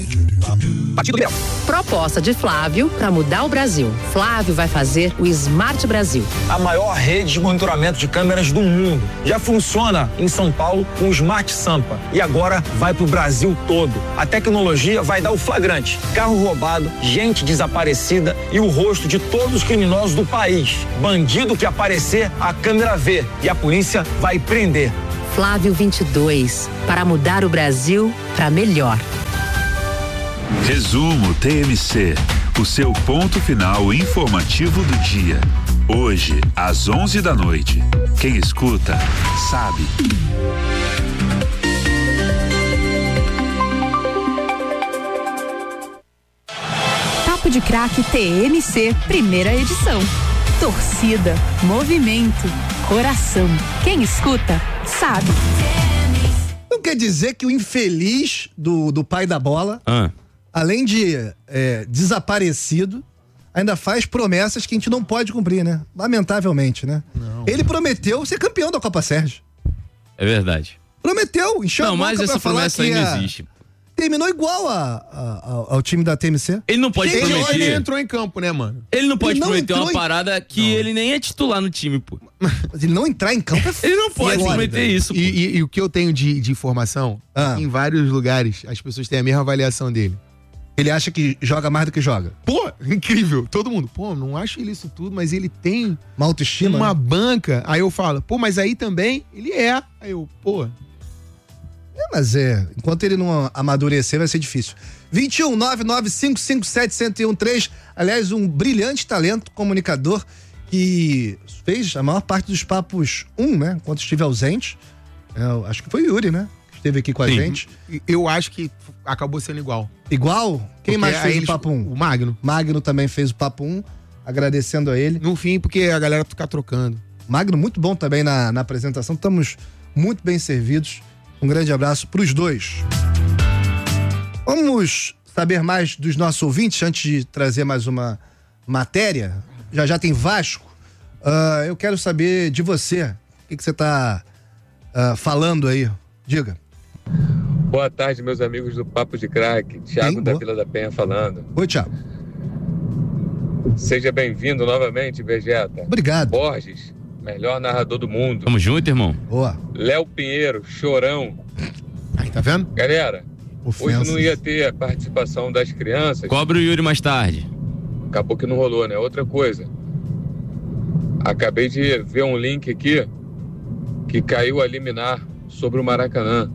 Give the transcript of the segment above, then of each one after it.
Partido Liberal. Proposta de Flávio para mudar o Brasil. Flávio vai fazer o Smart Brasil. A maior rede de monitoramento de câmeras do mundo. Já funciona em São Paulo com o Smart Sampa. E agora vai pro Brasil todo. A tecnologia vai dar o flagrante. Carro roubado, gente desaparecida e o rosto de todos os criminosos do país. Bandido que aparecer, a câmera vê. E a polícia vai prender. Flávio 22. Para mudar o Brasil para melhor. Resumo TMC, o seu ponto final informativo do dia. Hoje, às 11 da noite. Quem escuta, sabe. Papo de Craque TMC, primeira edição. Torcida, movimento, coração. Quem escuta, sabe. Não quer dizer que o infeliz do pai da bola, além de desaparecido, ainda faz promessas que a gente não pode cumprir, né? Lamentavelmente, né? Não. Ele prometeu ser campeão da Copa Sérgio. É verdade. Prometeu, encheu a boca mas essa pra falar promessa que aí não existe. Terminou igual ao time da TMC. Ele não pode prometer. Ele entrou em campo, né, mano? Ele não pode prometer uma parada que ele nem é titular no time, pô. Mas ele não entrar em campo é Ele não pode prometer isso, pô. E o que eu tenho de informação, em vários lugares, as pessoas têm a mesma avaliação dele. Ele acha que joga mais do que joga. Pô, incrível. Todo mundo, pô, não acho ele isso tudo, mas ele tem uma autoestima, uma banca. Aí eu falo, pô, mas aí também ele é. Aí eu, pô... Mas enquanto ele não amadurecer, vai ser difícil. 21-99557-1013. Aliás, um brilhante talento comunicador que fez a maior parte dos papos né? Enquanto estive ausente. Acho que foi o Yuri, né? Que esteve aqui com a gente. Eu acho que acabou sendo igual. Igual? Quem mais fez o papo 1? O Magno. Magno também fez o papo 1. Agradecendo a ele. No fim, porque a galera fica trocando. Magno, muito bom também na apresentação. Estamos muito bem servidos. Um grande abraço para os dois. Vamos saber mais dos nossos ouvintes antes de trazer mais uma matéria. Já tem Vasco. Eu quero saber de você. O que você está falando aí? Diga. Boa tarde, meus amigos do Papo de Craque. Thiago da Vila da Penha falando. Oi, Thiago. Seja bem-vindo novamente, Vegeta. Obrigado. Borges, melhor narrador do mundo. Tamo junto, irmão. Boa. Léo Pinheiro, Chorão. Aí, tá vendo? Galera, Ofensas. hoje não ia ter a participação das crianças. Cobra o Yuri mais tarde. Acabou que não rolou, né? Outra coisa. Acabei de ver um link aqui que caiu a liminar sobre o Maracanã.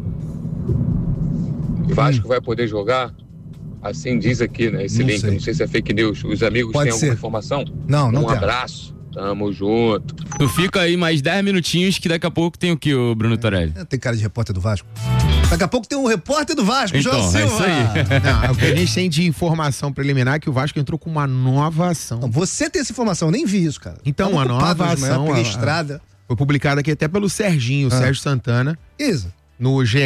Vasco vai poder jogar? Assim diz aqui, né? Esse link. Não sei se é fake news. Os amigos têm alguma informação? Não tem. Um abraço. Tamo junto. Tu fica aí mais 10 minutinhos que daqui a pouco tem o que, o Bruno Torelli? Tem cara de repórter do Vasco. Daqui a pouco tem um repórter do Vasco, então, João Silva. É isso aí. Não, o que a gente tem de informação preliminar é que o Vasco entrou com uma nova ação. Não, você tem essa informação, eu nem vi isso, cara. Então, a nova ação registrada. Foi publicada aqui até pelo Serginho, Sérgio Santana. Isso. No GE.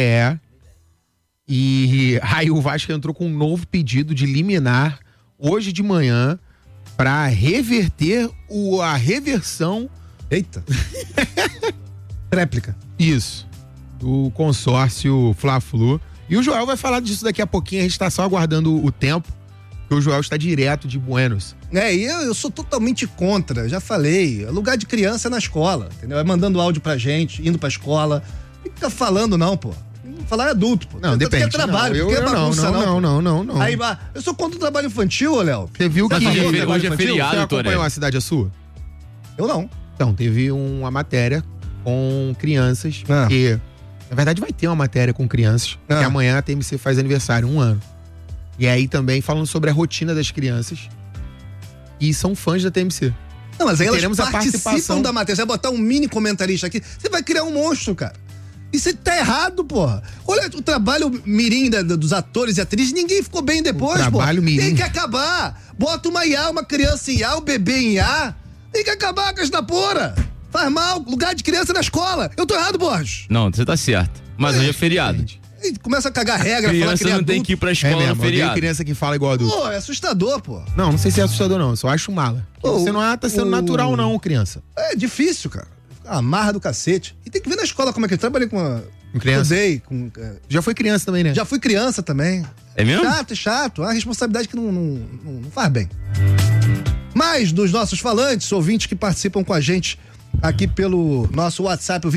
E aí o Vasco entrou com um novo pedido de liminar hoje de manhã para reverter a reversão. Eita. Réplica. Isso. Do consórcio Fla-Flu. E o Joel vai falar disso daqui a pouquinho. A gente tá só aguardando o tempo. Porque o Joel está direto de Buenos. E eu sou totalmente contra. Já falei. Lugar de criança é na escola. Entendeu? É mandando áudio pra gente, indo pra escola. Não fica falando, não, pô. Falar é adulto, pô. Não, depende. É trabalho, porque é bagunça, não. Aí, eu sou contra o trabalho infantil, ô Léo. Você viu que hoje é feriado, você acompanhou a Cidade é Sua? Eu não. Então, teve uma matéria com crianças, que, na verdade, vai ter uma matéria com crianças, que amanhã a TMC faz aniversário, 1 ano. E aí também falando sobre a rotina das crianças, e são fãs da TMC. Não, mas aí elas teremos participam da matéria. Você vai botar um mini comentarista aqui, você vai criar um monstro, cara. Isso tá errado, porra. Olha o trabalho mirim dos atores e atrizes, ninguém ficou bem depois, pô. Tem que acabar. Bota uma IA, uma criança em IA, um bebê em IA. Tem que acabar com esta porra. Faz mal, lugar de criança na escola. Eu tô errado, Borges? Não, você tá certo. Mas hoje é feriado. Começa a cagar regra, falar que criança não tem que ir pra escola no feriado. Tem criança que fala igual adulto. Pô, é assustador, pô. Não sei se é assustador, não. Eu só acho mala. Você não tá sendo natural, não, criança. É difícil, cara. A marra do cacete. E tem que ver na escola como é que ele trabalha com Estudei. Já foi criança também, né? Já fui criança também. É mesmo? Chato. É uma responsabilidade que não faz bem. Mais dos nossos falantes, ouvintes que participam com a gente aqui pelo nosso WhatsApp, o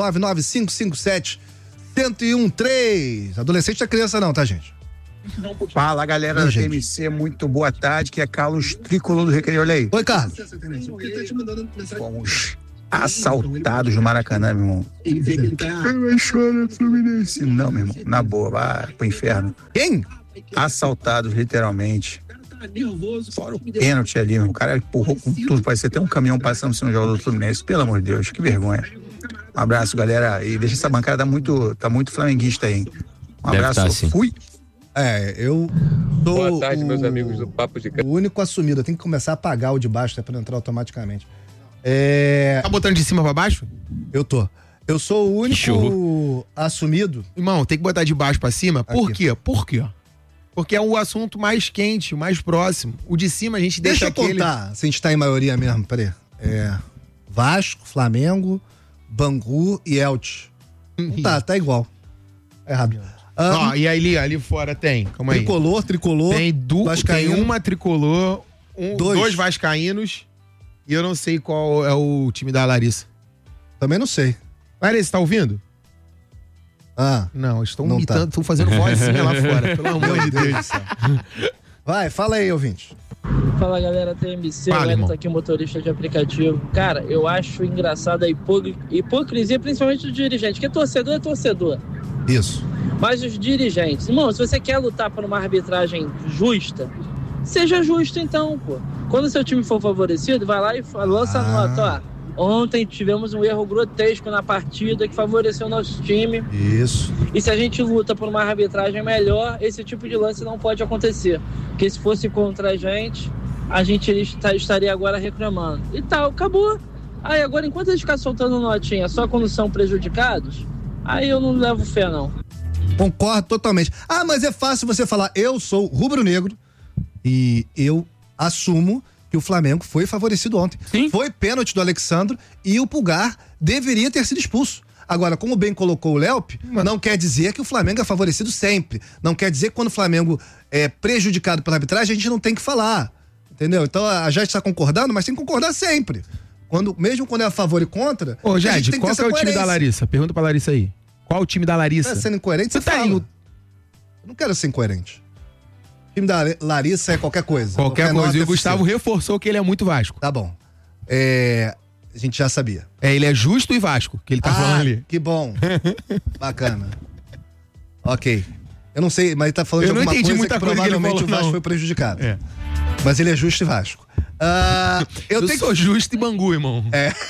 21-99557-1013. Adolescente não é criança não, tá, gente? Fala, galera da TMC, muito boa tarde, que é Carlos Tricolor do Recreio, olha aí. Oi, Carlos. Fomos assaltados no Maracanã, meu irmão. Eu choro, Fluminense. Não, meu irmão, na boa, vai pro inferno. Quem? Assaltados, literalmente. Fora o pênalti ali, meu. O cara empurrou com tudo, parece até um caminhão passando por cima do jogador do Fluminense, pelo amor de Deus, que vergonha. Um abraço, galera, e deixa essa bancada, tá muito flamenguista aí, hein? Um abraço, fui. Eu sou boa tarde, meus amigos do Papo de Casa. O único assumido, eu tenho que começar a apagar o de baixo, pra entrar automaticamente. Tá botando de cima pra baixo? Eu tô. Eu sou o único assumido. Irmão, tem que botar de baixo pra cima? Por Aqui. quê? Por quê? Porque é o assunto mais quente, o mais próximo. O de cima a gente Deixa deixa eu contar, se a gente tá em maioria mesmo, peraí. Vasco, Flamengo, Bangu e Elche. Tá igual. Errado. E ali fora tem, calma aí. Tricolor. Tem Vascaíno. Tem uma tricolor, dois vascaínos e eu não sei qual é o time da Larissa. Também não sei. Larissa, tá ouvindo? Não, estão imitando, estão fazendo vozinha lá fora, pelo amor de Deus do céu. Vai, fala aí, ouvinte. Fala, galera, TMC, o Wellington aqui, motorista de aplicativo. Cara, eu acho engraçada a hipocrisia, principalmente do dirigente, que torcedor é torcedor. Isso. Mas os dirigentes, irmão, se você quer lutar por uma arbitragem justa, seja justo então, pô. Quando seu time for favorecido, vai lá e lança a nota, ó. Ontem tivemos um erro grotesco na partida que favoreceu o nosso time. Isso. E se a gente luta por uma arbitragem melhor, esse tipo de lance não pode acontecer. Porque se fosse contra a gente estaria agora reclamando. E tal, acabou. Aí agora, enquanto eles ficam soltando notinha só quando são prejudicados, aí eu não levo fé, não. Concordo totalmente. Mas é fácil você falar, eu sou rubro-negro e eu assumo que o Flamengo foi favorecido ontem. Sim. Foi pênalti do Alexandro e o Pulgar deveria ter sido expulso. Agora, como bem colocou o Léo, não quer dizer que o Flamengo é favorecido sempre. Não quer dizer que quando o Flamengo é prejudicado pela arbitragem, a gente não tem que falar. Entendeu? Então a gente está concordando, mas tem que concordar sempre. Mesmo quando é a favor e contra. Ô, Jade, qual que é o time da Larissa? Pergunta pra Larissa aí. Qual o time da Larissa? Tá sendo incoerente, você fala. Eu não quero ser incoerente. O time da Larissa é qualquer coisa. Qualquer coisa. E o Gustavo reforçou que ele é muito Vasco. Tá bom. A gente já sabia. Ele é justo e Vasco, que ele tá falando ali. Que bom. Bacana. Ok. Eu não sei, mas ele tá falando de alguma coisa que provavelmente o Vasco foi prejudicado. Mas ele é justo e Vasco. Eu sou justo e Bangu, irmão.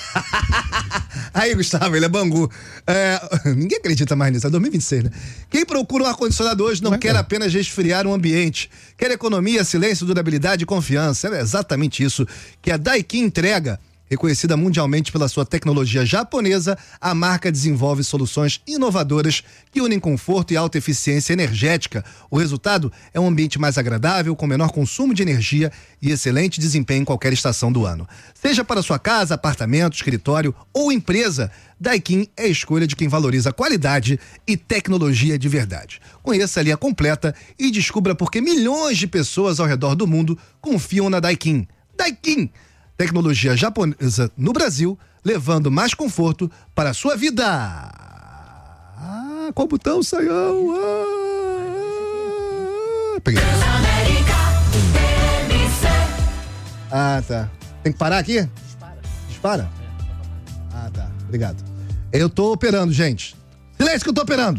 Aí, Gustavo, ele é Bangu. Ninguém acredita mais nisso, é 2026, né? Quem procura um ar-condicionado hoje não quer apenas resfriar um ambiente. Quer economia, silêncio, durabilidade e confiança. É exatamente isso que a Daikin entrega. Reconhecida mundialmente pela sua tecnologia japonesa, a marca desenvolve soluções inovadoras que unem conforto e alta eficiência energética. O resultado é um ambiente mais agradável, com menor consumo de energia e excelente desempenho em qualquer estação do ano. Seja para sua casa, apartamento, escritório ou empresa, Daikin é a escolha de quem valoriza qualidade e tecnologia de verdade. Conheça a linha completa e descubra por que milhões de pessoas ao redor do mundo confiam na Daikin. Daikin! Tecnologia japonesa no Brasil, levando mais conforto para a sua vida. Qual botão, Saião? Peguei. Tá. Tem que parar aqui? Dispara? Tá. Obrigado. Eu tô operando, gente. Silêncio que eu tô operando.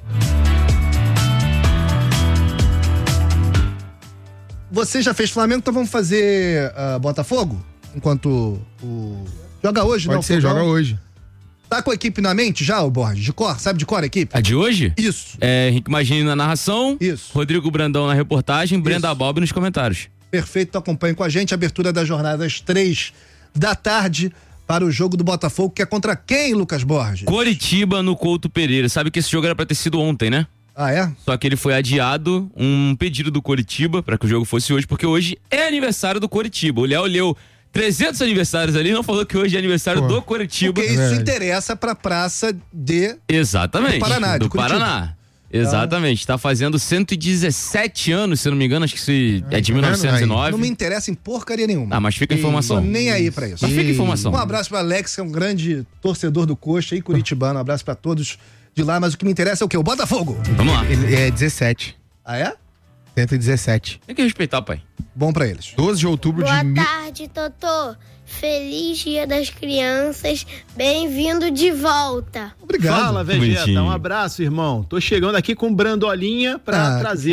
Você já fez Flamengo, então vamos fazer Botafogo? Enquanto o... Joga hoje, não? Pode ser, joga hoje. Tá com a equipe na mente já, o Borges? De cor? Sabe de cor a equipe? A de hoje? Isso. Henrique Magini na narração. Isso. Rodrigo Brandão na reportagem. Isso. Brenda Bob nos comentários. Perfeito, acompanhe com a gente. Abertura da jornada às 3h para o jogo do Botafogo, que é contra quem, Lucas Borges? Coritiba no Couto Pereira. Sabe que esse jogo era pra ter sido ontem, né? É? Só que ele foi adiado, um pedido do Coritiba para que o jogo fosse hoje, porque hoje é aniversário do Coritiba. O Léo leu 300 aniversários ali, não falou que hoje é aniversário do Coritiba. Porque isso interessa pra praça de... Exatamente. Do Paraná. Do Paraná. Exatamente, tá fazendo 117 anos, se eu não me engano, acho que é de 1909. Não me interessa em porcaria nenhuma. Ah, mas fica a informação. Tô nem aí pra isso. Mas fica a informação. Um abraço pra Alex, que é um grande torcedor do Coxa e curitibano. Um abraço pra todos de lá, mas o que me interessa é o quê? O Botafogo. Vamos lá. É 17. Ah, é? 117. Tem que respeitar, pai. Bom pra eles. 12 de outubro Boa tarde, Totô. Feliz Dia das Crianças. Bem-vindo de volta. Obrigado. Fala, Vegeta. Um abraço, irmão. Tô chegando aqui com brandolinha pra trazer